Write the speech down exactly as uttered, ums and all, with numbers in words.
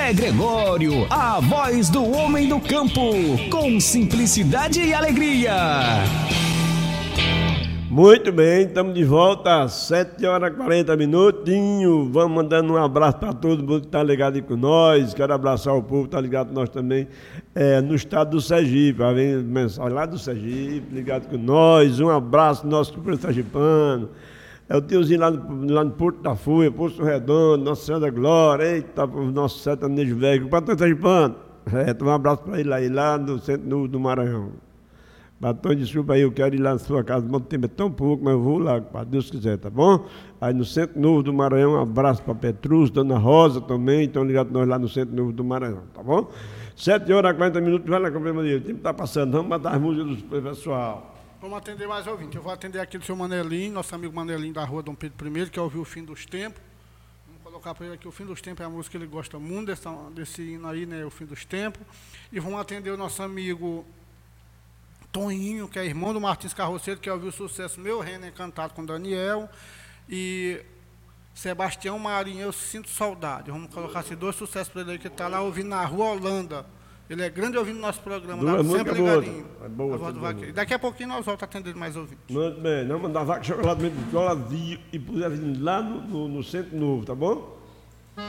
Zé Gregório, a voz do homem do campo, com simplicidade e alegria. Muito bem, estamos de volta às sete horas e quarenta minutinhos. Vamos mandando um abraço para todo mundo que está ligado aí com nós. Quero abraçar o povo que está ligado com nós também é, no estado do Sergipe. Vem mensagem lá do Sergipe, ligado com nós. Um abraço nosso companheiro sergipano. É o tiozinho lá no, lá no Porto da Fúria, Porto Redondo, Nossa Senhora da Glória. Eita, o nosso sertanejo velho. O patrão sergipano. É, um abraço para ele aí, lá no centro do, do Maranhão. Batom, desculpa aí, eu quero ir lá na sua casa, o tempo é tão pouco, mas eu vou lá, se Deus quiser, tá bom? Aí no Centro Novo do Maranhão, um abraço para Petrus, Dona Rosa também, estão ligados nós lá no Centro Novo do Maranhão, tá bom? sete horas e quarenta minutos, vai lá, companheiro, o tempo está passando, vamos matar as músicas do pessoal. Vamos atender mais ouvintes, eu vou atender aqui do seu Manelinho, nosso amigo Manelinho da rua Dom Pedro I, que ouviu o Fim dos Tempos. Vamos colocar para ele aqui, o Fim dos Tempos é a música que ele gosta muito, desse, desse hino aí, né, o Fim dos Tempos. E vamos atender o nosso amigo Toninho, que é irmão do Martins Carroceiro, que ouviu o sucesso Meu Reino Encantado com Daniel, e Sebastião Marinho, Eu Sinto Saudade. Vamos colocar esses dois sucessos para ele aí, que está lá ouvindo na Rua Holanda. Ele é grande ouvindo nosso programa, lá, sempre ligadinho. É boa, a boa, boa. Daqui a pouquinho nós voltamos atendendo mais ouvintes. Muito bem, não mandar vaca chocolate de chocolate e puser lá no, no, no Centro Novo, tá bom?